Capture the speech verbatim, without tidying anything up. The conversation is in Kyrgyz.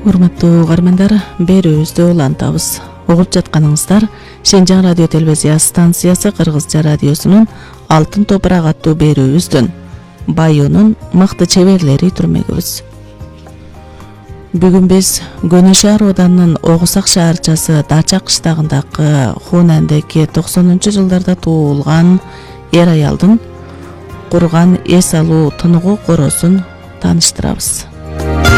Урматтуу каармандар, берүүбүздү улантабыз. Угуп жатканыңыздар Шенжаң радио телевизия станциясы Кыргызча радиосунун Алтын топурак аттуу берүүбүздөн Байонун мыкты чеберлери түрмөгүбүз. Бүгүн биз Көнө шаар оданынын Огусак шаарчасы Дача кыштагындагы Хунандеки токсонунчу жылдарда туулган эр аялдын курган эс алуу тыныгуу коросун тааныштырабыз.